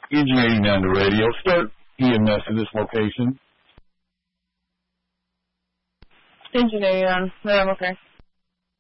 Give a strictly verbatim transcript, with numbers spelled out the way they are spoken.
Engine eighty-nine to radio. Start E M S at this location. Engine eighty-nine. Yeah, I'm okay.